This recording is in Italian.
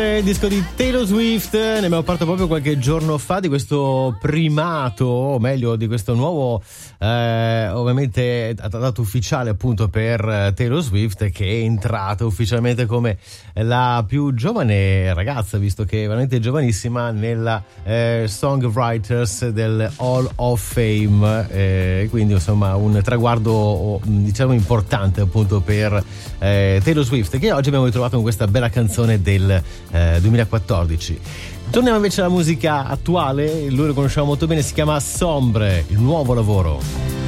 Il disco di Taylor Swift, ne abbiamo parlato proprio qualche giorno fa di questo primato, o meglio di questo nuovo ovviamente dato ufficiale appunto per Taylor Swift, che è entrata ufficialmente come la più giovane ragazza, visto che è veramente giovanissima, nella Songwriters del Hall of Fame, quindi insomma un traguardo diciamo importante appunto per Taylor Swift, che oggi abbiamo ritrovato con questa bella canzone del 2014. Torniamo invece alla musica attuale, lui lo conosciamo molto bene, si chiama Sombre, il nuovo lavoro.